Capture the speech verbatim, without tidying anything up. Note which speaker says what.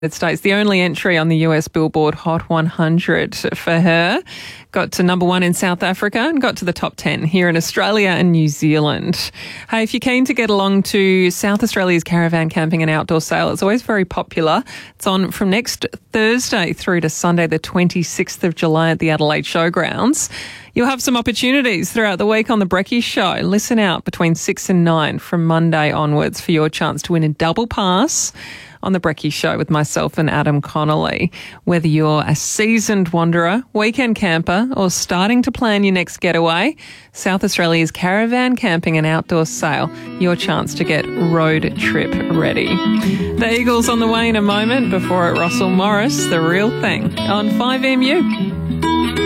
Speaker 1: States, the only entry on the U S Billboard Hot one hundred for her. Got to number one in South Africa and got to the top ten here in Australia and New Zealand. Hey, if you're keen to get along to South Australia's Caravan Camping and Outdoor Sale, it's always very popular. It's on from next Thursday through to Sunday, the twenty-sixth of July at the Adelaide Showgrounds. You'll have some opportunities throughout the week on The Brekkie Show. Listen out between six and nine from Monday onwards for your chance to win a double pass on The Brekkie Show with myself and Adam Connolly. Whether you're a seasoned wanderer, weekend camper, or starting to plan your next getaway, South Australia's Caravan Camping and Outdoor Sale, your chance to get road trip ready. The Eagles on the way in a moment before at Russell Morris, The Real Thing on five M U.